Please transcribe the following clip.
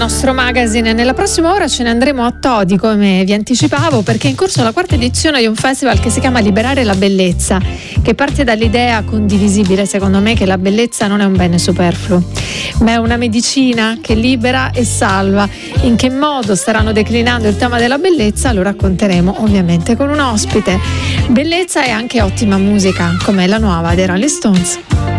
nostro magazine. Nella prossima ora ce ne andremo a Todi, come vi anticipavo, perché è in corso la quarta edizione di un festival che si chiama Liberare la Bellezza, che parte dall'idea condivisibile, secondo me, che la bellezza non è un bene superfluo, ma è una medicina che libera e salva. In che modo staranno declinando il tema della bellezza lo racconteremo ovviamente con un ospite. Bellezza e anche ottima musica, come la nuova dei Rolling Stones.